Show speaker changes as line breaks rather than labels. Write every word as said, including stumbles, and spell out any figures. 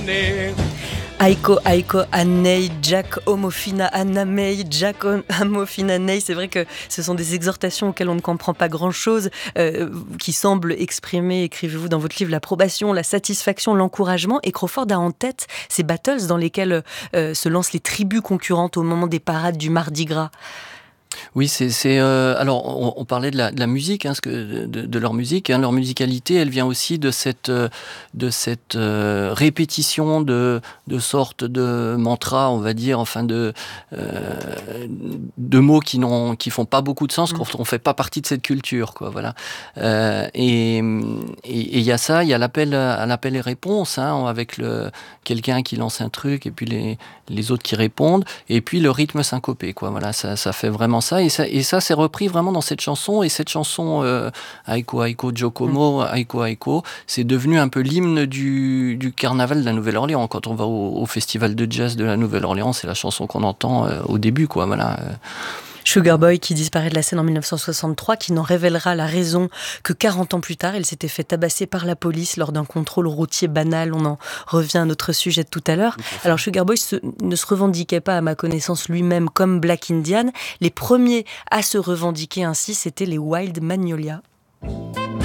Aiko, Aiko, Anei, Jack, Homofina, Anamei, Jack, Homofina, Nei. C'est vrai que ce sont des exhortations auxquelles on ne comprend pas grand-chose, euh, qui semblent exprimer, écrivez-vous dans votre livre, l'approbation, la satisfaction, l'encouragement. Et Crawford a en tête ces battles dans lesquels euh, se lancent les tribus concurrentes au moment des parades du Mardi Gras.
Oui, c'est, c'est euh, alors on, on parlait de la, de la musique, hein, ce que, de, de leur musique, hein, leur musicalité, elle vient aussi de cette, euh, de cette euh, répétition de, de sortes de mantras, on va dire, enfin de, euh, de mots qui n'ont, qui font pas beaucoup de sens, quand on fait pas partie de cette culture, quoi, voilà. Euh, et et il y a ça, il y a l'appel à l'appel et réponse, hein, avec le quelqu'un qui lance un truc et puis les les autres qui répondent, et puis le rythme syncopé, quoi, voilà, ça, ça fait vraiment ça, et ça, et ça c'est repris vraiment dans cette chanson, et cette chanson euh, Aiko Aiko Jokomo, Aiko Aiko, c'est devenu un peu l'hymne du, du carnaval de la Nouvelle-Orléans. Quand on va au, au festival de jazz de la Nouvelle-Orléans, c'est la chanson qu'on entend euh, au début, quoi, voilà.
Sugar Boy qui disparaît de la scène en dix-neuf cent soixante-trois, qui n'en révélera la raison que quarante ans plus tard. Il s'était fait tabasser par la police lors d'un contrôle routier banal. On en revient à notre sujet de tout à l'heure. Alors Sugar Boy se, ne se revendiquait pas, à ma connaissance, lui-même comme Black Indian. Les premiers à se revendiquer ainsi, c'étaient les Wild Magnolia.